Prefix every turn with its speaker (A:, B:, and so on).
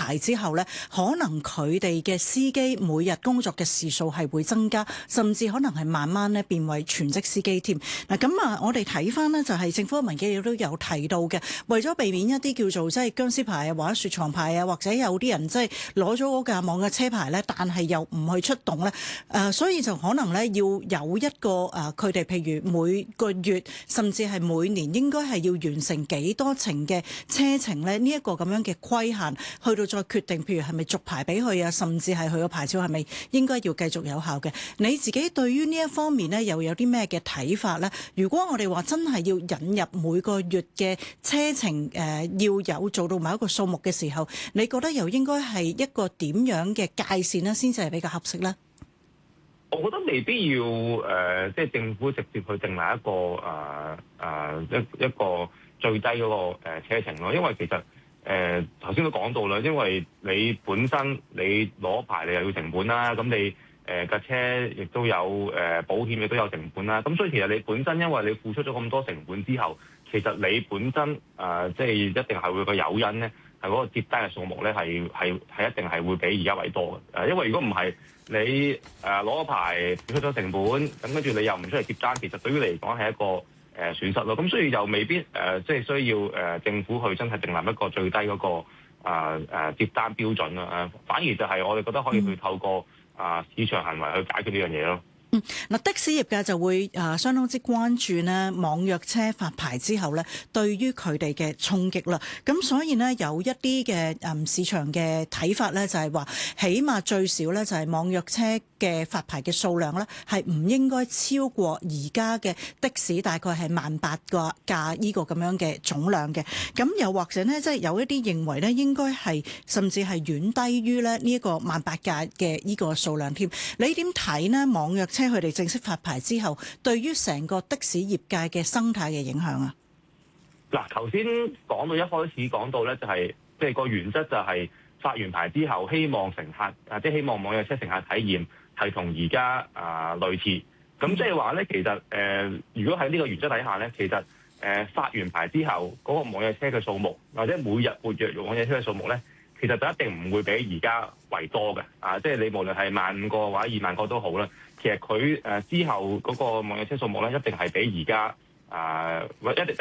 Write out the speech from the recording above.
A: 牌之後呢，可能佢哋嘅司機每日工作嘅時數係會增加，甚至可能係慢慢咧變為全職司機添。嗱，咁啊，我哋睇翻呢，就係政府嘅文件亦都有提到嘅，為咗避免一啲叫做即係僵屍牌啊，或者雪藏牌啊，或者有啲人即係攞咗嗰架網約車牌呢，但係又唔去出動呢。所以就可能呢，要有一個佢哋譬如每個月甚至係每年應該係要完成幾多程嘅車程呢？呢一個咁樣嘅規限，去到再決定，譬如係咪續牌俾佢啊，甚至係佢個牌照係咪應該要繼續有效嘅？你自己對於呢一方面呢，又有啲咩嘅睇法呢？如果我哋話真係要引入每個月嘅車程要有做到某一個數目嘅時候，你覺得又應該係一個點樣嘅界線呢？先至係比較合適呢？
B: 我覺得未必要即係政府直接去定立一個一個最低嗰個車程咯，因為其實頭先都講到啦，因為你本身你攞牌你又要成本啦，咁你架車亦都有保險亦都有成本啦，咁所以其實你本身因為你付出咗咁多成本之後，其實你本身即係一定係會有個誘因咧，係嗰個接單嘅數目咧係一定係會比而家為多嘅，因為如果唔係你攞咗牌付出咗成本，咁跟住你又唔出嚟接單，其實對於你嚟講係一個損失咯。咁所以又未必即係需要政府去真係訂立一個最低嗰個接單標準啦。反而就係我哋覺得可以去透過市場行為去解決呢樣嘢咯。
A: 嗱，的士業界就會相當之關注呢網約車發牌之後呢對於佢哋嘅衝擊啦。咁所以呢，有一啲嘅市場嘅睇法呢，就係話，起碼最少呢，就係網約車嘅發牌嘅數量呢，係唔應該超過而家嘅的士大概係18,000個架呢個咁樣嘅總量嘅。咁又或者呢，即係有一啲認為呢，應該係甚至係遠低於呢一個18,000架嘅呢個數量添。你點睇呢？網約車佢哋正式發牌之後，對於成個的士業界嘅生態嘅影響啊？
B: 嗱，頭先講到一開始講到咧，就係即係個原則就係發完牌之後，希望乘客即係希望網約車乘客體驗係同而家類似。咁即係話咧，其實如果喺呢個原則底下咧，其實發完牌之後嗰個網約車嘅數目，或者每日活躍網約車嘅數目咧，其實就一定唔會比而家為多嘅。即係你無論係15,000個或者20,000個都好啦。其實佢之後嗰個網約車數目咧，一定係比而家一